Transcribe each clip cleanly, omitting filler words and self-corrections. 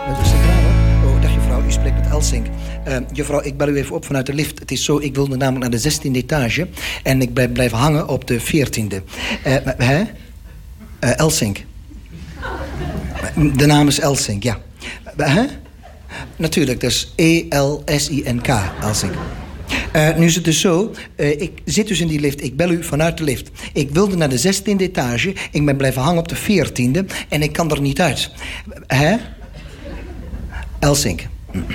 Centrale? Oh, dag juffrouw, u spreekt met Elsink. Juffrouw, ik bel u even op vanuit de lift. Het is zo, ik wilde namelijk naar de 16e etage... en ik ben blijven hangen op de 14e. Elsink. De naam is Elsink, ja. Natuurlijk, dat is E-L-S-I-N-K, Elsink. Nu is het dus zo, ik zit dus in die lift, ik bel u vanuit de lift. Ik wilde naar de 16e etage, ik ben blijven hangen op de 14e... en ik kan er niet uit. Elsink.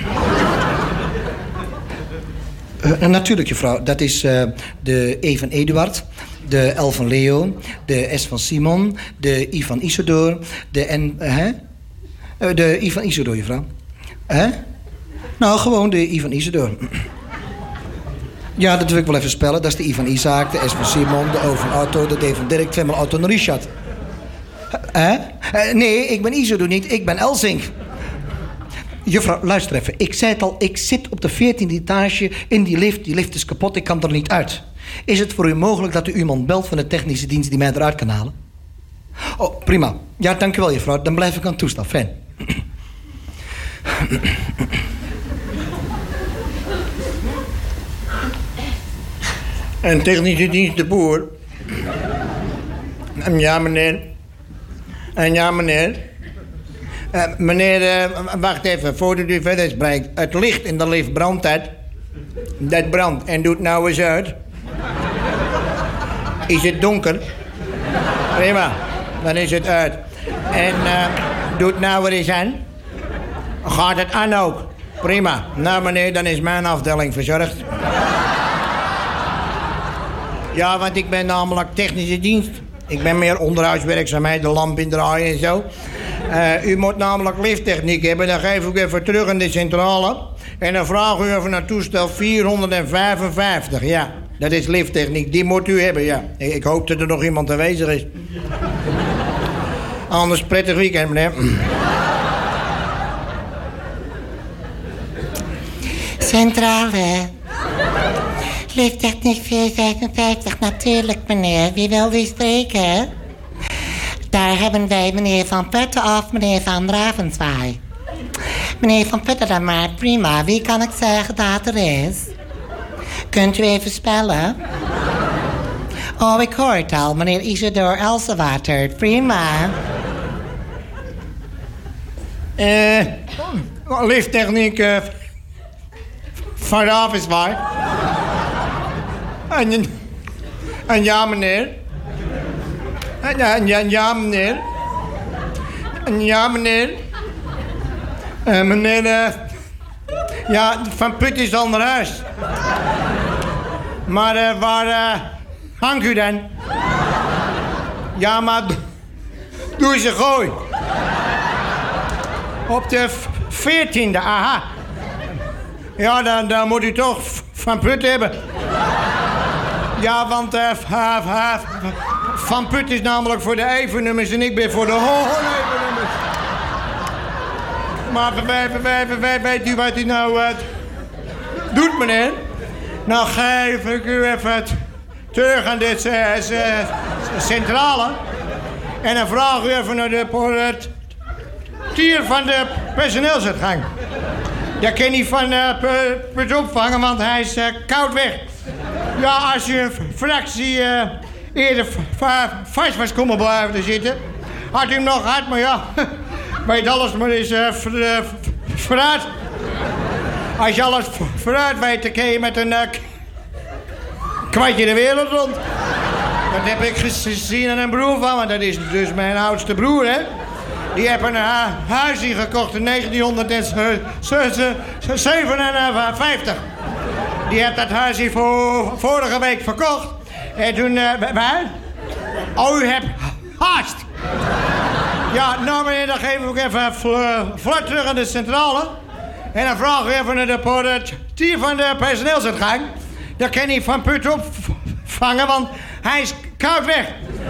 Natuurlijk, juffrouw, dat is de E van Eduard... de L van Leo, de S van Simon, de I van Isidor, de N... de I van Isidor, juffrouw. Nou, gewoon de I van Isidor. Ja, dat wil ik wel even spellen. Dat is de I van Isaac, de S van Simon, de O van Otto, de D van Dirk, tweemaal Otto en Richard. Nee, ik ben Isidor niet, ik ben Elsink. Juffrouw, luister even. Ik zei het al, ik zit op de 14e etage in die lift. Die lift is kapot, ik kan er niet uit. Is het voor u mogelijk dat u iemand belt van de technische dienst die mij eruit kan halen? Oh, prima. Ja, dank u wel, juffrouw. Dan blijf ik aan toestaan. Fijn. En technische dienst de Boer. Ja, meneer. En ja, meneer. Meneer, wacht even, voordat u verder spreekt. Het licht in de lift brandt het. Dat brandt en doet nou eens uit. Is het donker? Prima, dan is het uit. En doet nou weer eens aan. Gaat het aan ook? Prima. Nou meneer, dan is mijn afdeling verzorgd. Ja, want ik ben namelijk technische dienst. Ik ben meer onderhoudswerkzaamheid, de lamp indraaien en zo. U moet namelijk lifttechniek hebben. Dan geef ik even terug in de centrale. En dan vraag u even naar toestel 455. Ja, dat is lifttechniek. Die moet u hebben, ja. Ik hoop dat er nog iemand aanwezig is. Anders prettig weekend, meneer. Centrale. Lifttechniek 455, natuurlijk, meneer. Wie wil u spreken? Daar hebben wij meneer Van Putten of meneer Van Ravenswaai. Meneer Van Putten dan maar, prima. Wie kan ik zeggen dat er is? Kunt u even spellen? Oh, ik hoor het al. Meneer Isidor Elsewater, prima. Lifttechniek Van Ravenswaai. En ja, meneer. Ja, meneer. Ja, meneer. Meneer, ja, Van Put is al naar huis. Maar waar hangt u dan? Ja, maar doe ze gooi. Op de 14e, aha. Ja, dan moet u toch Van Put hebben. Ja, want Van Put is namelijk voor de evennummers en ik ben voor de hoornevennummers. Maar weet u wat u nou doet, meneer? Nou geef ik u even terug aan dit centrale. En dan vraag u even naar de portier van de personeelsuitgang. Dat kan niet van Put opvangen, want hij is koud weg. Ja, als u een fractie eerder vast was komen blijven zitten, had u hem nog gehad, maar ja, weet alles maar eens vooruit. Als je alles vooruit weet, dan kun je met een kwartje de wereld rond. Dat heb ik gezien aan een broer van, want dat is dus mijn oudste broer, hè. Die heeft een huisje gekocht in 1957. Die heeft dat huisje vorige week verkocht. En toen, oh, u hebt haast. Ja, nou meneer, dan geef ik ook even vlot terug aan de centrale. En dan vraag ik even naar de portier van de personeelsuitgang. Dan kan hij Van Put opvangen, want hij is koud weg.